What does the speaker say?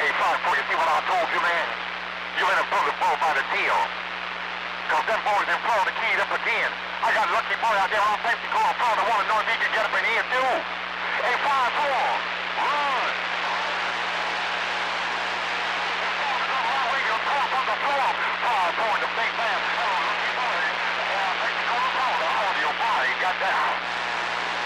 ain't sorry for you. See what I told you, man? You in a bullet bull by the deal. Cause them boys in Florida keyed up again. I got lucky boy out there on Pepsi Cola, Florida, wanna know if he can get up in here too.